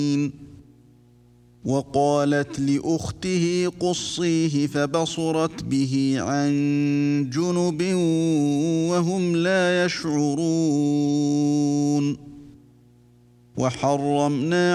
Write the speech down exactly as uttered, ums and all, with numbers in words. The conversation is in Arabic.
وقالت لأخته قصيه فبصرت به عن جنب وهم لا يشعرون وحرمنا